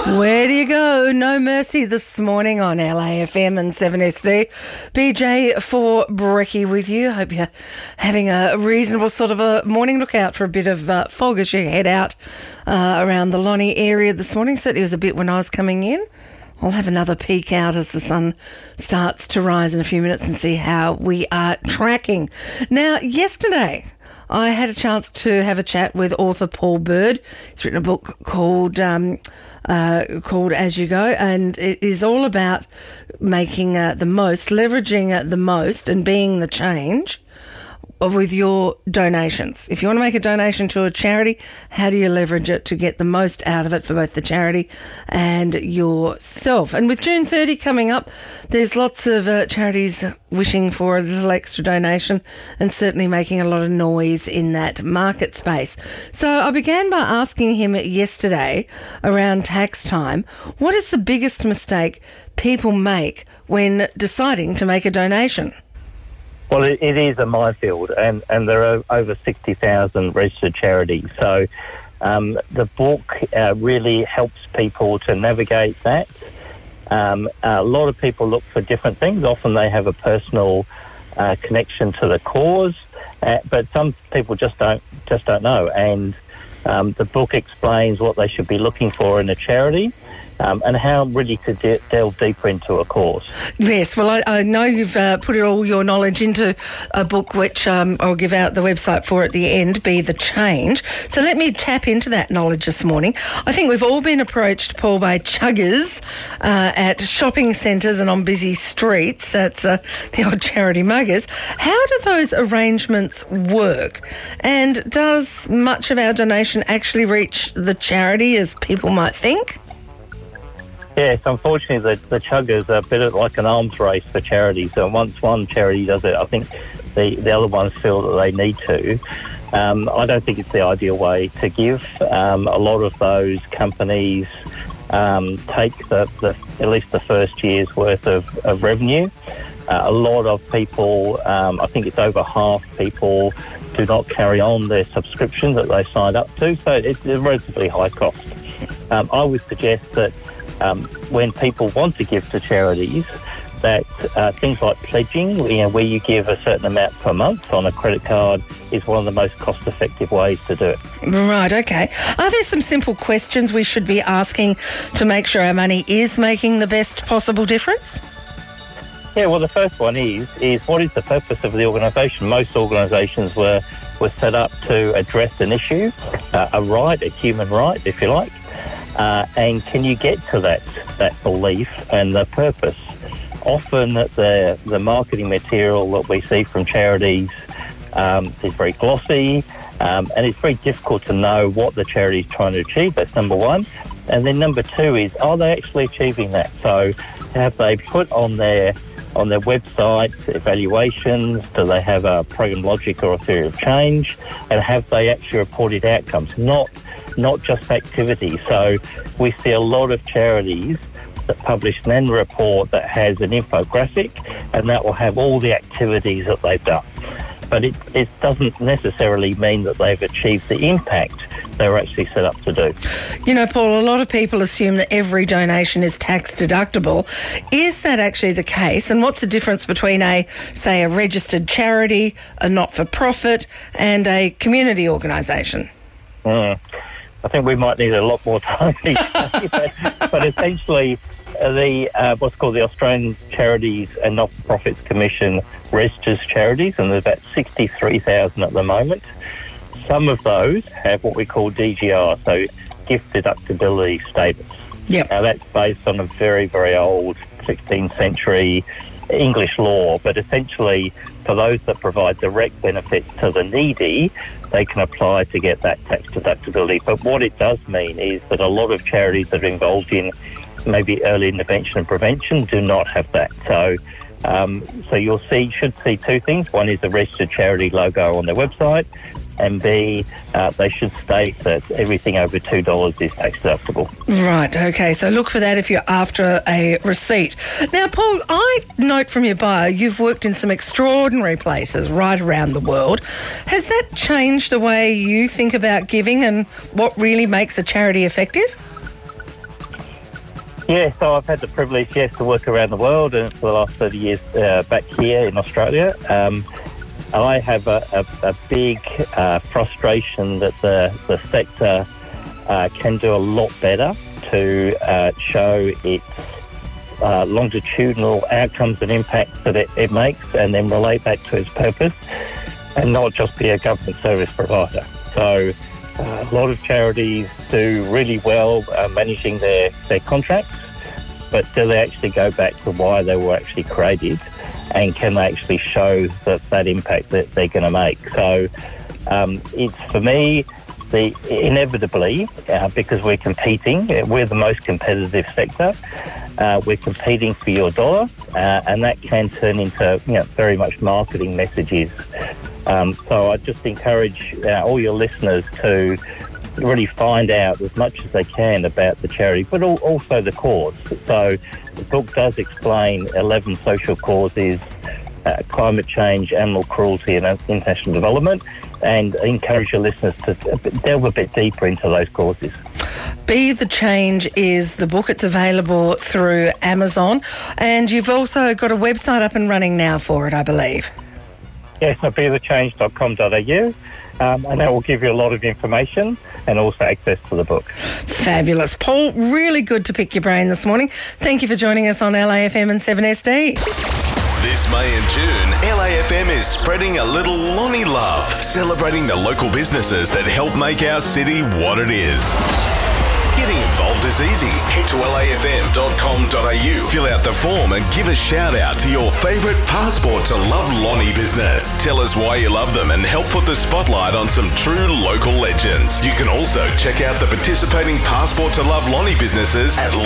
Where do you go? No Mercy this morning on LAFM and 7SD. BJ for Brekkie with you. Hope you're having a reasonable sort of a morning. Look out for a bit of fog as you head out around the Lonnie area this morning. Certainly was a bit when I was coming in. I'll have another peek out as the sun starts to rise in a few minutes and see how we are tracking. Now, yesterday I had a chance to have a chat with author Paul Bird. He's written a book called As You Go, and it is all about making the most, leveraging the most and being the change with your donations. If you want to make a donation to a charity, how do you leverage it to get the most out of it for both the charity and yourself? And with June 30 coming up, there's lots of charities wishing for a little extra donation and certainly making a lot of noise in that market space. So I began by asking him yesterday around tax time, what is the biggest mistake people make when deciding to make a donation? Well, it is a minefield, and there are over 60,000 registered charities. So the book really helps people to navigate that. A lot of people look for different things. Often they have a personal connection to the cause, but some people just don't know. And the book explains what they should be looking for in a charity. And how really to delve deeper into a cause. Yes, well, I know you've put all your knowledge into a book which I'll give out the website for at the end, Be the Change. So let me tap into that knowledge this morning. I think we've all been approached, Paul, by chuggers at shopping centres and on busy streets. That's the old charity muggers. How do those arrangements work? And does much of our donation actually reach the charity as people might think? Yes, unfortunately, the chuggers are a bit like an arms race for charities. So once one charity does it, I think the other ones feel that they need to. I don't think it's the ideal way to give. A lot of those companies take at least the first year's worth of revenue. A lot of people, I think it's over half people, do not carry on their subscription that they signed up to. So it's a relatively high cost. I would suggest that when people want to give to charities, that things like pledging, where you give a certain amount per month on a credit card, is one of the most cost-effective ways to do it. Right, okay. Are there some simple questions we should be asking to make sure our money is making the best possible difference? Yeah, well, the first one is what is the purpose of the organisation? Most organisations were set up to address an issue, a right, a human right, if you like. And can you get to that belief and the purpose? Often the marketing material that we see from charities is very glossy, and it's very difficult to know what the charity is trying to achieve. That's number one. And then number two is, are they actually achieving that? So have they put on their website evaluations? Do they have a program logic or a theory of change? And have they actually reported outcomes? Not just activity. So we see a lot of charities that publish an end report that has an infographic, and that will have all the activities that they've done. But it doesn't necessarily mean that they've achieved the impact they were actually set up to do. You know, Paul, a lot of people assume that every donation is tax deductible. Is that actually the case? And what's the difference between a registered charity, a not-for-profit, and a community organisation? I think we might need a lot more time. But essentially, what's called the Australian Charities and Not-for-Profits Commission registers charities, and there's about 63,000 at the moment. Some of those have what we call DGR, so gift deductibility status. Yep. Now, that's based on a very, very old 16th century English law, but essentially for those that provide direct benefits to the needy, they can apply to get that tax deductibility. But what it does mean is that a lot of charities that are involved in maybe early intervention and prevention do not have that. So you should see two things. One is the registered charity logo on their website, and B, they should state that everything over $2 is tax deductible. Right, okay, so look for that if you're after a receipt. Now, Paul, I note from your bio you've worked in some extraordinary places right around the world. Has that changed the way you think about giving and what really makes a charity effective? Yeah, so I've had the privilege, to work around the world, and for the last 30 years back here in Australia. I have a big frustration that the sector can do a lot better to show its longitudinal outcomes and impacts that it makes, and then relate back to its purpose, and not just be a government service provider. So a lot of charities do really well managing their contracts, but do they actually go back to why they were actually created, and can they actually show that impact that they're going to make? So it's, for me, inevitably, because we're competing, we're the most competitive sector, we're competing for your dollar, and that can turn into very much marketing messages. So I just encourage all your listeners to really find out as much as they can about the charity, but also the cause. So the book does explain 11 social causes, climate change, animal cruelty and international development, and encourage your listeners to delve a bit deeper into those causes. Be the Change is the book. It's available through Amazon, and you've also got a website up and running now for it, I believe. Yes, so bethechange.com.au, and that will give you a lot of information and also access to the book. Fabulous. Paul, really good to pick your brain this morning. Thank you for joining us on LAFM and 7SD. This May and June, LAFM is spreading a little Lonnie love, celebrating the local businesses that help make our city what it is. Getting involved is easy. Head to lafm.com.au, fill out the form and give a shout out to your favourite Passport to Love Lonnie business. Tell us why you love them and help put the spotlight on some true local legends. You can also check out the participating Passport to Love Lonnie businesses at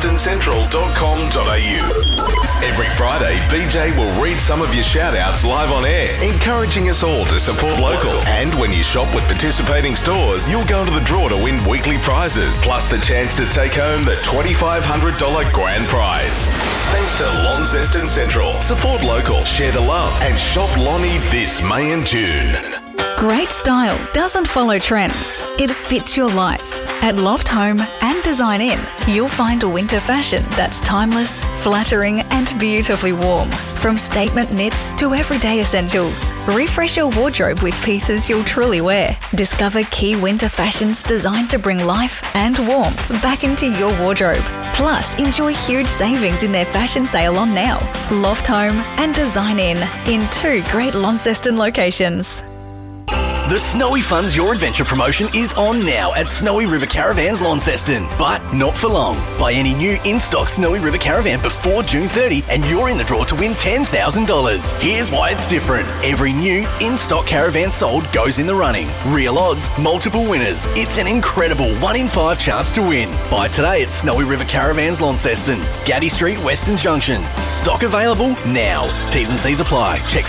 launcestoncentral.com.au. Every Friday, BJ will read some of your shout outs live on air, encouraging us all to support local. And when you shop with participating stores, you'll go into the draw to win weekly prizes, plus the chance to take home the $2,500 grand prize. Thanks to Launceston Central. Support local, share the love, and shop Lonnie this May and June. Great style doesn't follow trends. It fits your life. At Loft Home and Design In, you'll find a winter fashion that's timeless, flattering and beautifully warm. From statement knits to everyday essentials, refresh your wardrobe with pieces you'll truly wear. Discover key winter fashions designed to bring life and warmth back into your wardrobe. Plus, enjoy huge savings in their fashion sale on now. Loft Home and Design In 2 great Launceston locations. The Snowy Funds Your Adventure promotion is on now at Snowy River Caravans Launceston, but not for long. Buy any new in-stock Snowy River Caravan before June 30 and you're in the draw to win $10,000. Here's why it's different. Every new in-stock caravan sold goes in the running. Real odds, multiple winners. It's an incredible 1 in 5 chance to win. Buy today at Snowy River Caravans Launceston, Gaddy Street, Western Junction. Stock available now. T's and C's apply. Check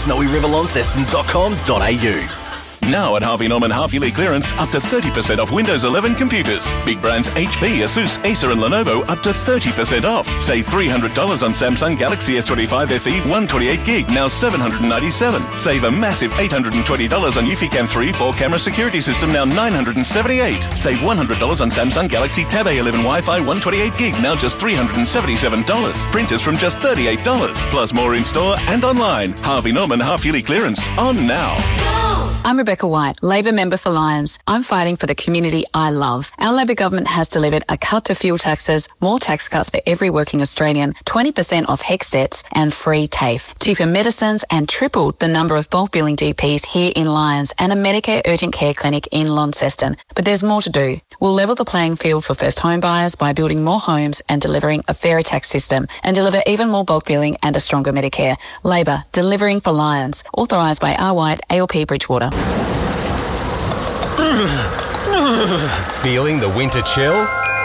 snowyriverlaunceston.com.au. Now at Harvey Norman half-yearly clearance, up to 30% off Windows 11 computers. Big brands HP, Asus, Acer and Lenovo up to 30% off. Save $300 on Samsung Galaxy S25 FE 128GB, now $797. Save a massive $820 on Eufy-Cam 3 4-camera security system, now $978. Save $100 on Samsung Galaxy Tab A11 Wi-Fi 128GB, now just $377. Printers from just $38. Plus more in-store and online. Harvey Norman half-yearly clearance on now. I'm Rebecca White, Labor member for Lyons. I'm fighting for the community I love. Our Labor government has delivered a cut to fuel taxes, more tax cuts for every working Australian, 20% off HECS debts and free TAFE, cheaper medicines and tripled the number of bulk billing GPs here in Lyons and a Medicare urgent care clinic in Launceston. But there's more to do. We'll level the playing field for first home buyers by building more homes and delivering a fairer tax system and deliver even more bulk billing and a stronger Medicare. Labor, delivering for Lyons. Authorised by R. White, ALP Bridgewater. Feeling the winter chill?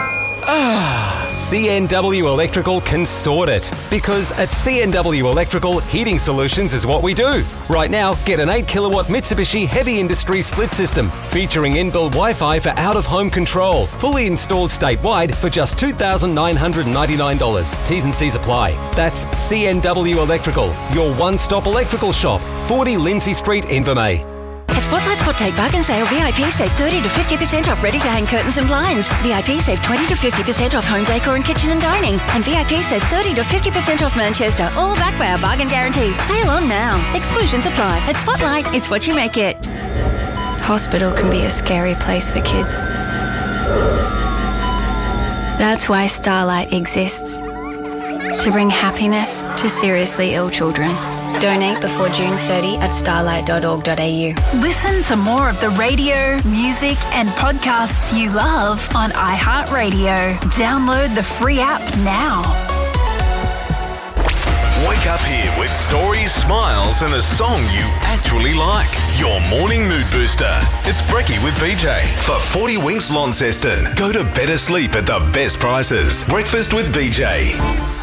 CNW Electrical can sort it. Because at CNW Electrical, heating solutions is what we do. Right now, get an 8 kilowatt Mitsubishi Heavy Industry split system featuring inbuilt Wi-Fi for out-of-home control. Fully installed statewide for just $2,999. T's and C's apply. That's CNW Electrical, your one-stop electrical shop. 40 Lindsay Street, Invermay. Have Spotlight Spot Take Bargain Sale. VIP save 30 to 50% off ready-to-hang curtains and blinds. VIP save 20 to 50% off home decor and kitchen and dining. And VIP save 30 to 50% off Manchester. All backed by our bargain guarantee. Sale on now. Exclusions apply. At Spotlight, it's what you make it. Hospital can be a scary place for kids. That's why Starlight exists. To bring happiness to seriously ill children. Donate before June 30 at starlight.org.au. Listen to more of the radio, music and podcasts you love on iHeartRadio. Download the free app now. Wake up here with stories, smiles and a song you actually like. Your morning mood booster. It's Brekkie with BJ. For 40 Winks Launceston. Go to better sleep at the best prices. Breakfast with BJ.